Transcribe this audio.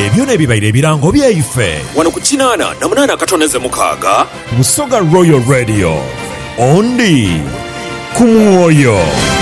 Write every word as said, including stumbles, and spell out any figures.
ebyo n'ebibaire ebirango byaife wano ku kinaana na munaana akatoneze mukaaga Busoga Royal Radio ondi ku mwoyo.